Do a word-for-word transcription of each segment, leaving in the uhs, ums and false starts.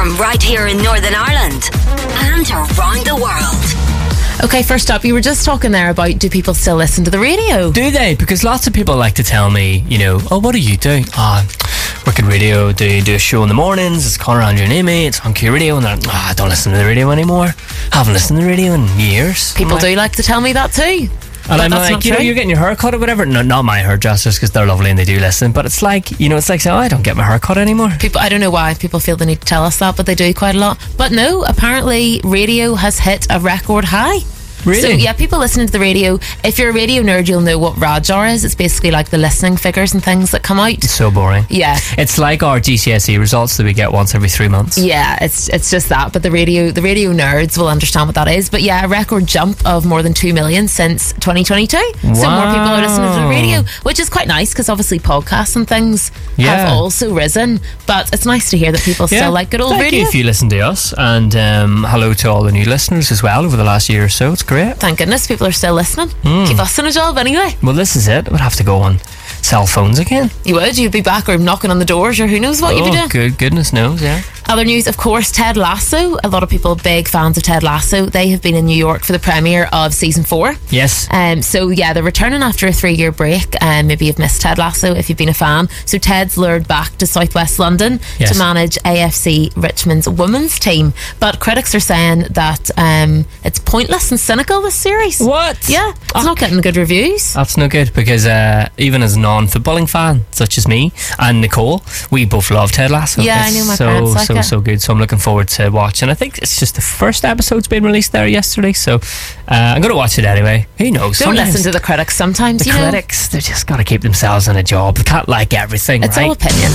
from right here in Northern Ireland and around the world. Okay, first up, you were just talking there about, do people still listen to the radio? Do they? Because lots of people like to tell me, you know, oh, what do you do? Ah, oh, work in radio, do, do a show in the mornings, it's Conor, Andrew and Amy, it's on Q Radio, and they're like, oh, I don't listen to the radio anymore. I haven't listened to the radio in years. People like, do like to tell me that too. And but I'm like, you know, you're getting your hair cut or whatever. No, not my hairdressers, because they're lovely and they do listen. But it's like, you know, it's like saying, oh, I don't get my hair cut anymore. People, I don't know why people feel the need to tell us that, but they do quite a lot. But no, apparently radio has hit a record high. Really? So yeah, people listening to the radio, if you're a radio nerd, you'll know what Radar is. It's basically like the listening figures and things that come out. It's so boring. Yeah. It's like our G C S E results that we get once every three months. Yeah, it's it's just that. But the radio the radio nerds will understand what that is. But yeah, a record jump of more than two million since twenty twenty-two. Wow. So more people are listening to the radio, which is quite nice because obviously podcasts and things yeah. have also risen. But it's nice to hear that people yeah. still like good old Thank radio. you if you listen to us. And um, hello to all the new listeners as well over the last year or so. It's great. Thank goodness people are still listening. Mm. Keep us in a job anyway. Well, this is it. We'd have to go on cell phones again. You would. You'd be back or knocking on the doors or who knows what oh, you'd be doing. Good, goodness knows, yeah. Other news, of course, Ted Lasso. A lot of people big fans of Ted Lasso. They have been in New York for the premiere of season four. Yes. Um, so yeah, they're returning after a three-year break. Um, maybe you've missed Ted Lasso if you've been a fan. So Ted's lured back to southwest London yes. to manage A F C Richmond's women's team. But critics are saying that um, it's pointless and cynical, this series. What? Yeah, it's oh. not getting good reviews. That's no good because uh, even as a non-footballing fan, such as me and Nicole, we both love Ted Lasso. Yeah, it's I know my so, parents like so, it. so good. So I'm looking forward to watching. I think it's just the first episode's been released there yesterday, so uh, I'm going to watch it anyway. Who knows? Don't sometimes listen to the critics sometimes. The you critics, know? they just got to keep themselves in a job. They can't like everything, It's right? all opinion.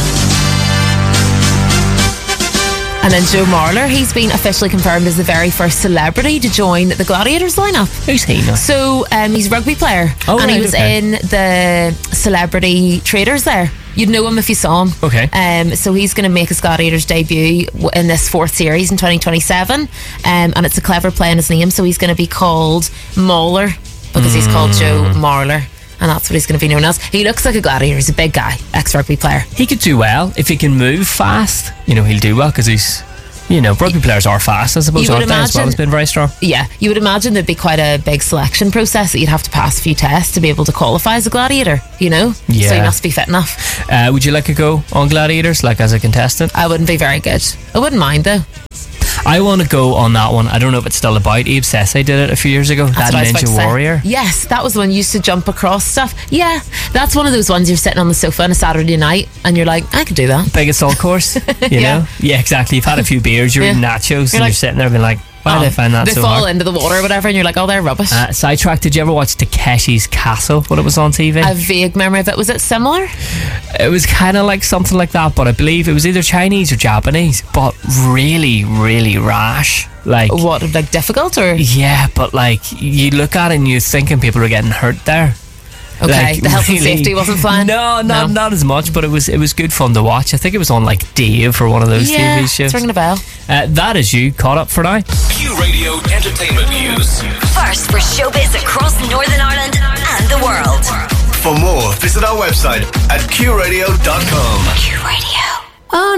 And then Joe Marler, he's been officially confirmed as the very first celebrity to join the Gladiators lineup. Who's he now? So um, he's a rugby player. Oh, and right, he was okay. in the Celebrity Traders there. You'd know him if you saw him. Okay. Um, so he's going to make his Gladiators debut in this fourth series in twenty twenty-seven. Um, and it's a clever play on his name. So he's going to be called Mauler because mm. he's called Joe Marler. And that's what he's going to be known as. He looks like a gladiator. He's a big guy, ex-rugby player. He could do well if he can move fast. You know, he'll do well because he's, you know, rugby players are fast, I suppose, aren't they, as well as being very strong. Yeah, you would imagine there'd be quite a big selection process that you'd have to pass a few tests to be able to qualify as a gladiator, you know? Yeah. So you must be fit enough. Uh, would you like to go on Gladiators, like as a contestant? I wouldn't be very good. I wouldn't mind though. I want to go on that one. I don't know if it's still about. Abe Sese did it a few years ago. That's that Ninja Warrior. Yes, that was the one you used to jump across stuff. Yeah, that's one of those ones you're sitting on the sofa on a Saturday night and you're like, I could do that. Big assault course, you yeah. know? Yeah, exactly. You've had a few beers, you're yeah. eating nachos, you're and like, you're sitting there being like, why oh, did I find that they so fall hard? into the water or whatever and you're like, oh, they're rubbish. Uh, sidetrack, did you ever watch Takeshi's Castle when it was on T V? A vague memory of it. Was it similar? It was kind of like something like that, but I believe it was either Chinese or Japanese, but really, really rash. Like what, like difficult or? Yeah, but like you look at it and you're thinking people are getting hurt there. Okay, like, the health really, and safety wasn't flying. No, not no. not as much, but it was it was good fun to watch. I think it was on like Dave or one of those yeah, T V shows. It's ringing a bell. Uh, that is you caught up for now. Q Radio Entertainment News. First for showbiz across Northern Ireland and the world. For more, visit our website at q radio dot com. Q Radio. Oh,